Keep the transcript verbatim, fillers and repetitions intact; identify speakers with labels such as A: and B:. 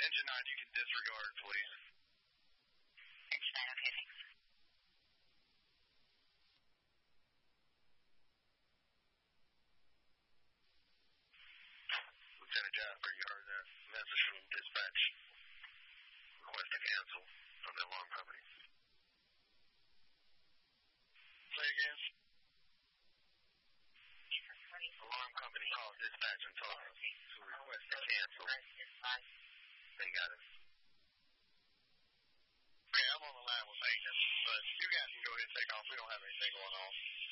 A: Engine nine, you can disregard, please.
B: Engine nine, okay, thanks.
A: Lieutenant Jasper, you heard that message from dispatch. Request to cancel from the alarm company. Say again. Alarm company called dispatch and told us to request to cancel. They got it. Okay, I'm on the line with maintenance, but you guys can go ahead and take off. We don't have anything going on.